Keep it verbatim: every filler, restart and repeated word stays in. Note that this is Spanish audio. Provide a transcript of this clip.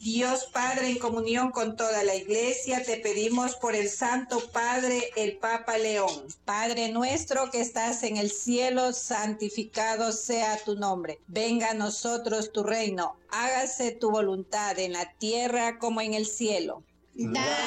Dios Padre, en comunión con toda la Iglesia, te pedimos por el Santo Padre, el Papa León. Padre nuestro que estás en el cielo, santificado sea tu nombre. Venga a nosotros tu reino. Hágase tu voluntad en la tierra como en el cielo. Da